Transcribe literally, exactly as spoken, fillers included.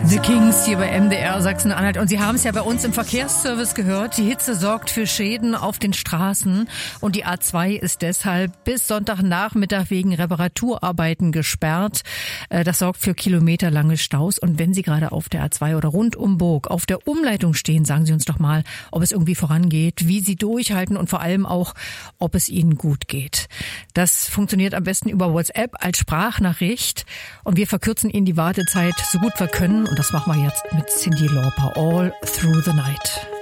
The Kings hier bei M D R Sachsen-Anhalt. Und Sie haben es ja bei uns im Verkehrsservice gehört. Die Hitze sorgt für Schäden auf den Straßen. Und die A zwei ist deshalb bis Sonntagnachmittag wegen Reparaturarbeiten gesperrt. Das sorgt für kilometerlange Staus. Und wenn Sie gerade auf der A zwei oder rund um Burg auf der Umleitung stehen, sagen Sie uns doch mal, ob es irgendwie vorangeht, wie Sie durchhalten und vor allem auch, ob es Ihnen gut geht. Das funktioniert am besten über WhatsApp als Sprachnachricht. Und wir verkürzen Ihnen die Wartezeit so gut wir können. Und das machen wir jetzt mit Cyndi Lauper, All Through the Night.